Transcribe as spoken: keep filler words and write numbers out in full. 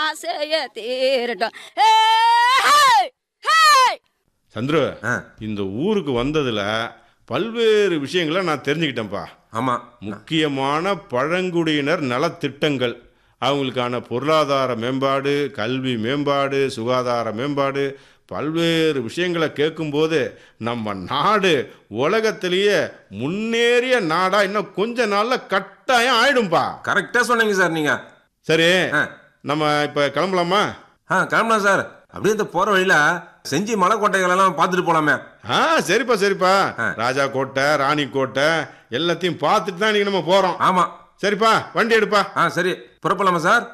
ஆசைய தீரட்டும். ஏய், ஹேய். சந்துரு, ஆ, இந்த ஊருக்கு வந்ததுல பல்வேறு விஷயங்களை நான் தெரிஞ்சுக்கிட்டேன்ப்பா. ஆமா. முக்கியமான பழங்குடியினர் நலத்திட்டங்கள், அவங்களுக்கான பொருளாதார மேம்பாடு, கல்வி மேம்பாடு, சுகாதார மேம்பாடு, பல்வேறு விஷயங்களை கேட்கும்போது நம்ம நாடு உலகத்திலேயே முன்னேறிய நாடா இன்னும் கொஞ்ச நாள்ல கட்டாயம் ஆயிடும்பா. கரெக்டா சொன்னீங்க சார் நீங்க. சரி, ஆ, நம்ம இப்ப கிளம்பலாமா? ஆ, கிளம்பலாம் சார். அப்படியே இந்த போற வழியில செஞ்சி மலைக்கோட்டைகள் எல்லாம் பார்த்துட்டு போலாமே. ஆ, சரிப்பா சரிப்பா. ஆ. ராஜா கோட்டை, ராணி கோட்டை எல்லாத்தையும் பார்த்துட்டு தான் இன்னைக்கு நம்ம போறோம். ஆமா. சரிப்பா, வண்டி எடுப்பா. ஆ, சரி, புறப்படலாமா சார்?